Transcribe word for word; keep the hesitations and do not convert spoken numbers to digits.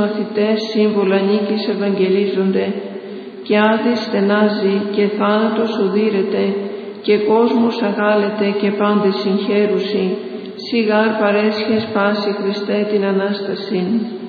μαθητές σύμβολα νίκης ευαγγελίζονται, και άδη στενάζει και θάνατος οδύρεται, και κόσμος αγάλεται και πάντες συγχαίρουσι, σιγάρ παρέσχες πάση Χριστέ την Ανάσταση.